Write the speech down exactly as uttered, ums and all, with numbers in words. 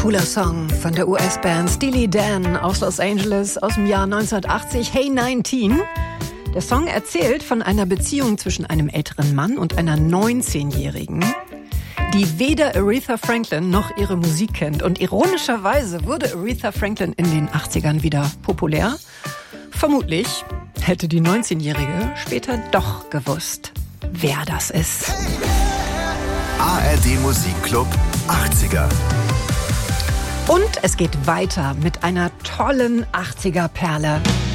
Cooler Song von der U S-Band Steely Dan aus Los Angeles aus dem Jahr neunzehnhundertachtzig, Hey neunzehn. Der Song erzählt von einer Beziehung zwischen einem älteren Mann und einer neunzehnjährigen, die weder Aretha Franklin noch ihre Musik kennt. Und ironischerweise wurde Aretha Franklin in den achtzigern wieder populär. Vermutlich hätte die neunzehnjährige später doch gewusst, wer das ist. A R D Musikclub achtziger. Und es geht weiter mit einer tollen achtziger-Perle.